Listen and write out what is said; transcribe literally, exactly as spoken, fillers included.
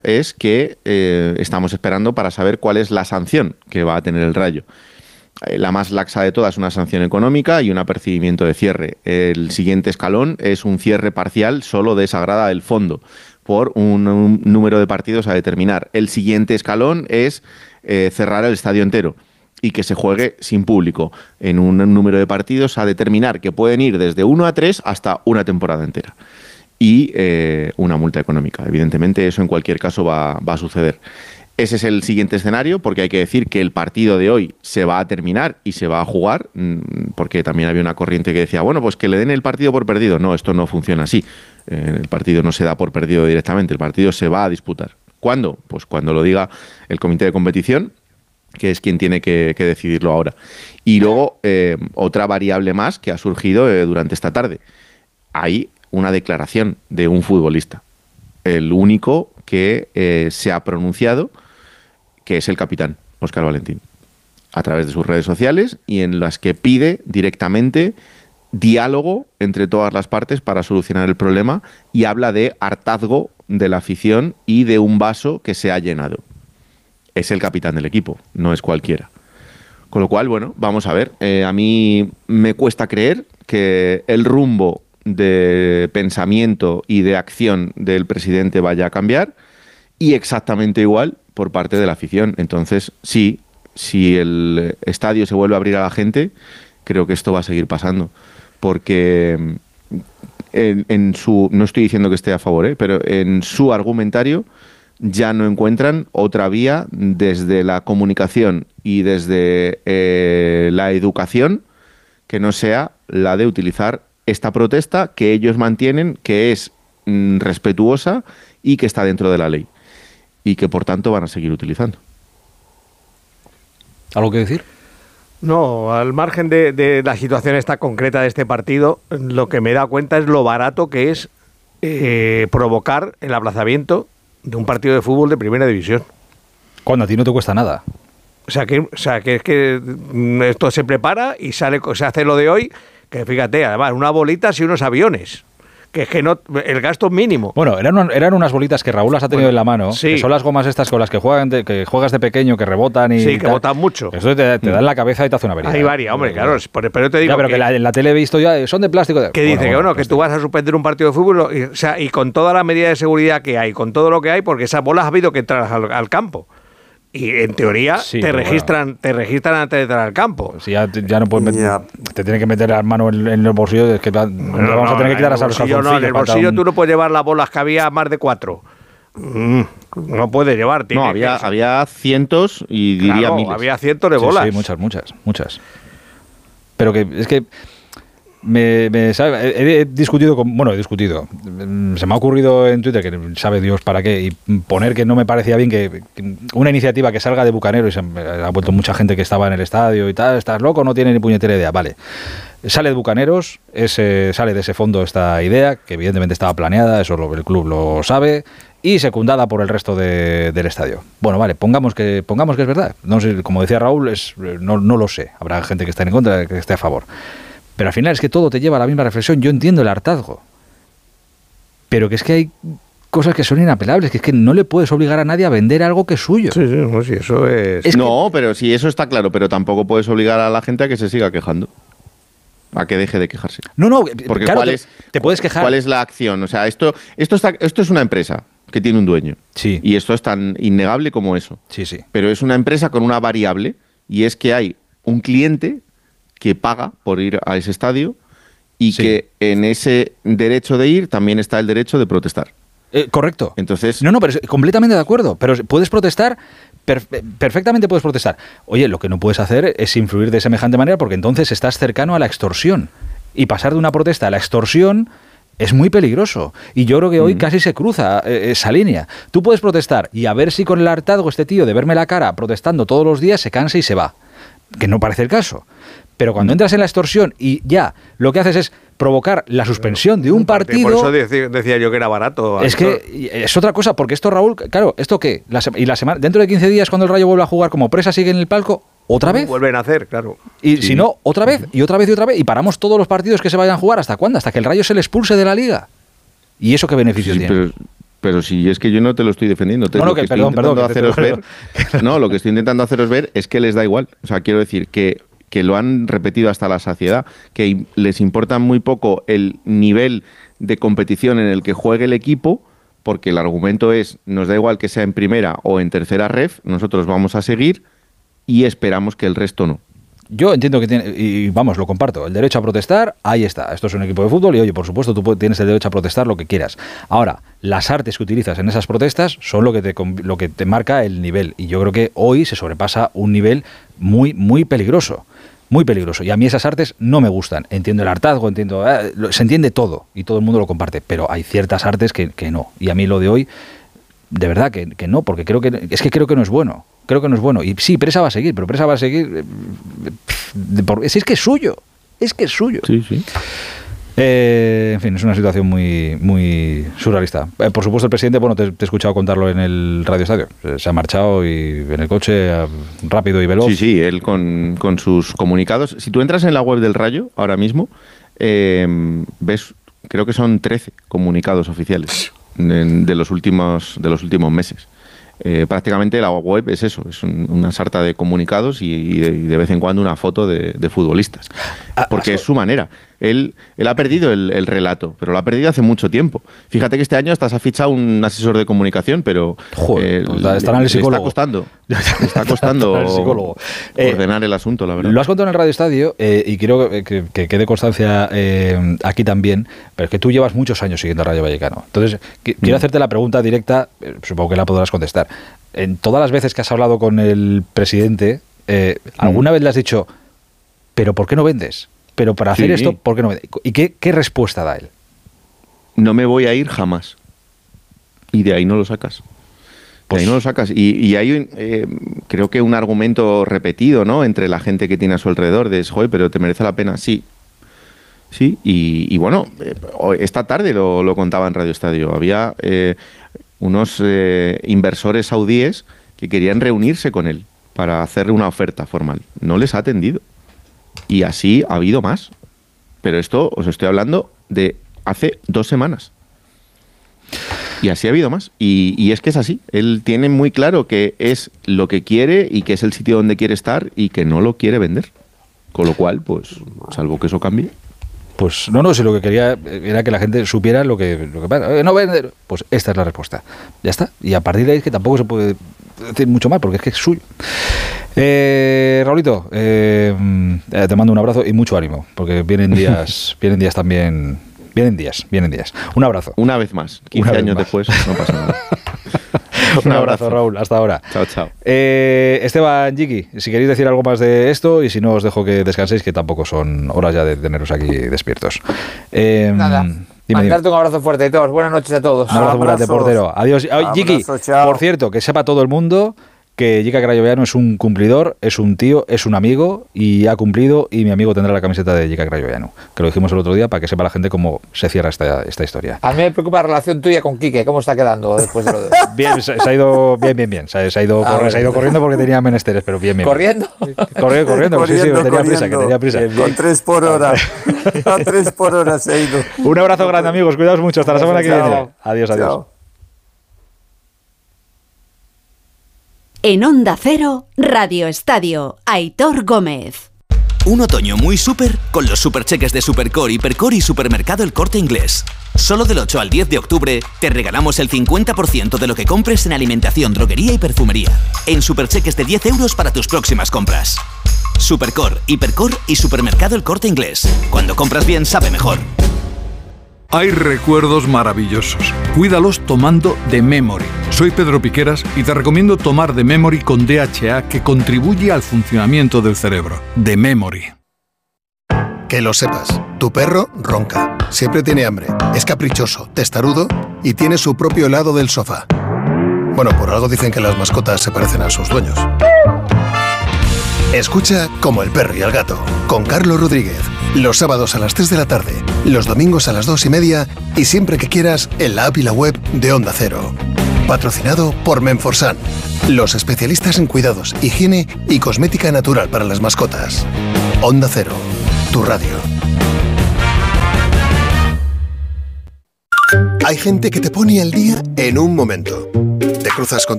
es que eh, estamos esperando para saber cuál es la sanción que va a tener el Rayo. Eh, la más laxa de todas es una sanción económica y un apercibimiento de cierre. El siguiente escalón es un cierre parcial solo de esa grada del fondo por un, un número de partidos a determinar. El siguiente escalón es eh, cerrar el estadio entero y que se juegue sin público en un número de partidos a determinar, que pueden ir desde uno a tres hasta una temporada entera. Y eh, una multa económica. Evidentemente, eso en cualquier caso va, va a suceder. Ese es el siguiente escenario, porque hay que decir que el partido de hoy se va a terminar y se va a jugar, porque también había una corriente que decía, bueno, pues que le den el partido por perdido. No, esto no funciona así. Eh, el partido no se da por perdido directamente, el partido se va a disputar. ¿Cuándo? Pues cuando lo diga el comité de competición, que es quien tiene que, que decidirlo ahora. Y luego, eh, otra variable más que ha surgido eh, durante esta tarde. Hay una declaración de un futbolista, el único que eh, se ha pronunciado, que es el capitán, Óscar Valentín, a través de sus redes sociales y en las que pide directamente diálogo entre todas las partes para solucionar el problema y habla de hartazgo de la afición y de un vaso que se ha llenado. Es el capitán del equipo, no es cualquiera. Con lo cual, bueno, vamos a ver. Eh, a mí me cuesta creer que el rumbo de pensamiento y de acción del presidente vaya a cambiar, y exactamente igual por parte de la afición. Entonces, sí, si el estadio se vuelve a abrir a la gente, creo que esto va a seguir pasando, porque en, en su, no estoy diciendo que esté a favor, ¿eh? pero en su argumentario ya no encuentran otra vía desde la comunicación y desde eh, la educación que no sea la de utilizar esta protesta que ellos mantienen que es mm, respetuosa y que está dentro de la ley y que por tanto van a seguir utilizando. ¿Algo que decir? No, al margen de, de la situación esta concreta de este partido, lo que me da cuenta es lo barato que es eh, provocar el aplazamiento de un partido de fútbol de primera división. Cuando a ti no te cuesta nada. O sea, que, o sea, que es que esto se prepara y sale, se hace lo de hoy. Que fíjate, además, unas bolitas y unos aviones. Que es que no, el gasto es mínimo. Bueno, eran, una, eran unas bolitas que Raúl las ha tenido bueno, en la mano, sí. que son las gomas estas con las que, juegan de, que juegas de pequeño, que rebotan y Sí, que tal. botan mucho. Eso te, te da en la cabeza y te hace una avería. Hay varias, hombre, claro. Pero te digo ya, pero que, que la, en la tele he visto ya, son de plástico. De... Que bueno, dice bueno, que, bueno, pues que tú vas a suspender un partido de fútbol y, o sea, y con toda la medida de seguridad que hay, con todo lo que hay, porque esas bolas ha habido que entrar al, al campo. Y en teoría sí, te registran bueno. te registran antes de entrar al campo. Si ya, ya no puedes meter, yeah. te tienen que meter la mano en, en el bolsillo, es que bueno, vamos no, a tener que quitar a los calzoncillos. No, en el bolsillo un... tú no puedes llevar las bolas que había más de cuatro. Mm, no puedes llevar. No, había, que... había cientos y diría claro, miles. Había cientos de bolas. Sí, sí, muchas, muchas, muchas. Pero que es que Me, me sabe, he, he discutido con, bueno, he discutido, se me ha ocurrido en Twitter, que sabe Dios para qué, y poner que no me parecía bien que, que una iniciativa que salga de Bucanero, y se ha vuelto mucha gente que estaba en el estadio y tal, estás loco, no tiene ni puñetera idea, vale. Sale de Bucaneros, ese, sale de ese fondo esta idea, que evidentemente estaba planeada, eso lo, el club lo sabe, y secundada por el resto de, del estadio. Bueno, vale, pongamos que pongamos que es verdad. No sé, como decía Raúl, es, no, no lo sé, habrá gente que esté en contra, que esté a favor. Pero al final es que todo te lleva a la misma reflexión. Yo entiendo el hartazgo, pero que es que hay cosas que son inapelables, que es que no le puedes obligar a nadie a vender algo que es suyo. Sí, sí, no, sí, eso es... es no, que... pero sí, eso está claro, pero tampoco puedes obligar a la gente a que se siga quejando, a que deje de quejarse. No, no, porque claro, ¿cuál te, es, te puedes quejar. ¿Cuál es la acción? O sea, esto, esto, está, esto es una empresa que tiene un dueño. Sí. Y esto es tan innegable como eso. Sí, sí. Pero es una empresa con una variable, y es que hay un cliente que paga por ir a ese estadio y sí. que en ese derecho de ir también está el derecho de protestar. Eh, correcto. Entonces, no, no, pero completamente de acuerdo. Pero puedes protestar, per, perfectamente puedes protestar. Oye, lo que no puedes hacer es influir de semejante manera, porque entonces estás cercano a la extorsión. Y pasar de una protesta a la extorsión es muy peligroso. Y yo creo que hoy mm. casi se cruza eh, esa línea. Tú puedes protestar y a ver si con el hartazgo este tío de verme la cara protestando todos los días se cansa y se va. Que no parece el caso. Pero cuando entras en la extorsión y ya lo que haces es provocar la suspensión de un partido... Por eso decía, decía yo que era barato. Es que es otra cosa, porque esto, Raúl, claro, ¿esto qué? La y la semana, dentro de quince días, cuando el Rayo vuelva a jugar como presa, sigue en el palco, ¿otra vez? Vuelven a hacer, claro. Y sí. si no, otra vez, y otra vez y otra vez, y paramos todos los partidos que se vayan a jugar. ¿Hasta cuándo? Hasta que el Rayo se le expulse de la Liga. ¿Y eso qué beneficio sí, tiene? Pero, Pero si es que yo no te lo estoy defendiendo. Te, no, no, lo que, que estoy perdón, intentando perdón, haceros ver, no, lo que estoy intentando haceros ver es que les da igual. O sea, quiero decir que, que lo han repetido hasta la saciedad, que les importa muy poco el nivel de competición en el que juegue el equipo, porque el argumento es, nos da igual que sea en primera o en tercera ref, nosotros vamos a seguir y esperamos que el resto no. Yo entiendo que tiene, y vamos, lo comparto, el derecho a protestar, ahí está. Esto es un equipo de fútbol y, oye, por supuesto, tú tienes el derecho a protestar lo que quieras. Ahora, las artes que utilizas en esas protestas son lo que te, lo que te marca el nivel. Y yo creo que hoy se sobrepasa un nivel muy, muy peligroso. Muy peligroso. Y a mí esas artes no me gustan. Entiendo el hartazgo, entiendo... Eh, se entiende todo y todo el mundo lo comparte, pero hay ciertas artes que, que no. Y a mí lo de hoy, de verdad que, que no, porque creo que es que creo que no es bueno. Creo que no es bueno. Y sí, Presa va a seguir, pero Presa va a seguir... Eh, por, es, es que es suyo. Es que es suyo. Sí, sí. Eh, en fin, es una situación muy muy surrealista. Eh, por supuesto, el presidente, bueno, te, te he escuchado contarlo en el Radio Estadio. Se ha marchado y en el coche, rápido y veloz. Sí, sí, él con, con sus comunicados. Si tú entras en la web del Rayo ahora mismo, eh, ves, creo que son trece comunicados oficiales de, de los últimos de los últimos meses. Eh, prácticamente la web es eso, es un, una sarta de comunicados y, y, de, y de vez en cuando una foto de, de futbolistas. Porque es su manera. Él, él ha perdido el, el relato, pero lo ha perdido hace mucho tiempo. Fíjate que este año hasta se ha fichado un asesor de comunicación, pero Joder, eh, pues está en el le psicólogo. está costando, le está costando el psicólogo. ordenar eh, el asunto, la verdad. Lo has contado en el Radio Estadio eh, y quiero que, que quede constancia eh, aquí también, pero es que tú llevas muchos años siguiendo al Rayo Vallecano. Entonces, que, quiero hacerte la pregunta directa, eh, supongo que la podrás contestar. En todas las veces que has hablado con el presidente, eh, ¿alguna mm. vez le has dicho, pero ¿por qué no vendes? Pero para hacer sí. esto, ¿por qué no vendes? ¿Y qué, qué respuesta da él? No me voy a ir jamás. Y de ahí no lo sacas. Pues, de ahí no lo sacas. Y, y hay, eh, creo que un argumento repetido, ¿no?, entre la gente que tiene a su alrededor, de, joder, pero ¿te merece la pena? Sí. Sí, y, y bueno, eh, esta tarde lo, lo contaba en Radio Estadio. Había... Eh, unos eh, inversores saudíes que querían reunirse con él para hacerle una oferta formal. No les ha atendido. Y así ha habido más. Pero esto os estoy hablando de hace dos semanas. Y así ha habido más. Y, y es que es así. Él tiene muy claro que es lo que quiere y que es el sitio donde quiere estar y que no lo quiere vender. Con lo cual, pues, salvo que eso cambie... Pues no, no, si lo que quería era que la gente supiera lo que, lo que pasa. No vender, pues esta es la respuesta. Ya está. Y a partir de ahí es que tampoco se puede decir mucho más, porque es que es suyo. Eh, Raulito, eh, te mando un abrazo y mucho ánimo, porque vienen días, vienen días también, vienen días, vienen días. Un abrazo. Una vez más, quince años más. Después, no pasa nada. Un abrazo, Raúl. Hasta ahora. Chao, chao. Eh, Esteban, Yiki, si queréis decir algo más de esto, y si no, os dejo que descanséis, que tampoco son horas ya de teneros aquí despiertos. Eh, Nada. Dime, Mandarte dime. Un abrazo fuerte a todos. Buenas noches a todos. Un abrazo muy grande, portero. Adiós. Abrazo, Yiki, chao. Por cierto, que sepa todo el mundo que Yika Crayoveanu es un cumplidor, es un tío, es un amigo y ha cumplido, y mi amigo tendrá la camiseta de Yika Crayoveanu, que lo dijimos el otro día para que sepa la gente cómo se cierra esta, esta historia. A mí me preocupa la relación tuya con Quique, ¿cómo está quedando después de lo de... Bien, se, se ha ido bien, bien, bien. Se, se, ha, ido, ah, corre, se ha ido corriendo porque tenía menesteres, pero bien, bien. ¿Corriendo? Corriendo, corriendo, corriendo sí, sí, que tenía corriendo. prisa, que tenía prisa. Bien, bien. Con tres por hora. A tres por hora se ha ido. Un abrazo grande, amigos, cuidaos mucho, hasta la semana que viene. Adiós, adiós. Chao. En Onda Cero, Radio Estadio, Aitor Gómez. Un otoño muy súper con los supercheques de Supercore, Hipercore y Supermercado El Corte Inglés. Solo del ocho al diez de octubre te regalamos el cincuenta por ciento de lo que compres en alimentación, droguería y perfumería. En supercheques de diez euros para tus próximas compras. Supercore, Hipercore y Supermercado El Corte Inglés. Cuando compras bien, sabe mejor. Hay recuerdos maravillosos. Cuídalos tomando The Memory. Soy Pedro Piqueras y te recomiendo tomar The Memory con D H A, que contribuye al funcionamiento del cerebro. The Memory. Que lo sepas, tu perro ronca, siempre tiene hambre, es caprichoso, testarudo y tiene su propio lado del sofá. Bueno, por algo dicen que las mascotas se parecen a sus dueños. Escucha Como el perro y el gato, con Carlos Rodríguez. Los sábados a las tres de la tarde, los domingos a las dos y media y siempre que quieras en la app y la web de Onda Cero. Patrocinado por Menforsan, los especialistas en cuidados, higiene y cosmética natural para las mascotas. Onda Cero, tu radio. Hay gente que te pone al día en un momento. Te cruzas con